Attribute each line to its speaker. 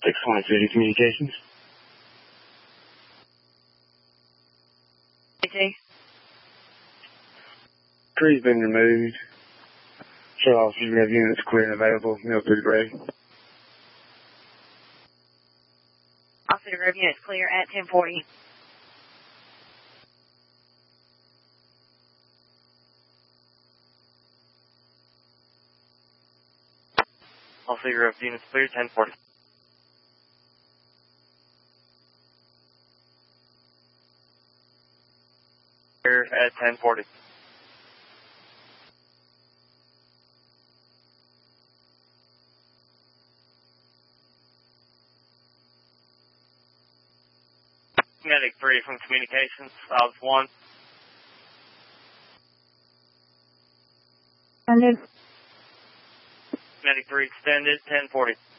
Speaker 1: 620 City Communications. Tree's been removed. Show officers we have units clear and available. Mill 3 Gray.
Speaker 2: Officer Grove units clear at 1040.
Speaker 3: Officer Grove units clear 1040. Clear at 1040. Medic 3 from Communications, House 1.
Speaker 2: Standard.
Speaker 3: Medic 3 extended, 1040.